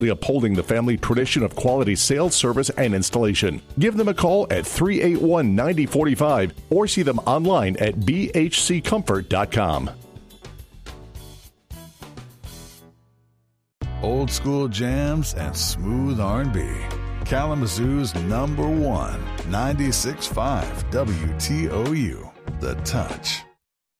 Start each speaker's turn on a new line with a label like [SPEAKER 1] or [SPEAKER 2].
[SPEAKER 1] upholding the family tradition of quality sales, service, and installation. Give them a call at 381-9045 or see them online at bhccomfort.com.
[SPEAKER 2] Old school jams and smooth R&B. Kalamazoo's number one, 96.5 WTOU, The Touch.